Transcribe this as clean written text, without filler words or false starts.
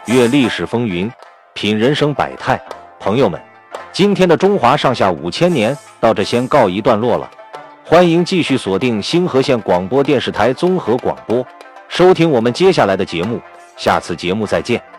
阅历史风云，品人生百态。朋友们，今天的中华上下5000年到这先告一段落了。欢迎继续锁定星河县广播电视台综合广播，收听我们接下来的节目。下次节目再见。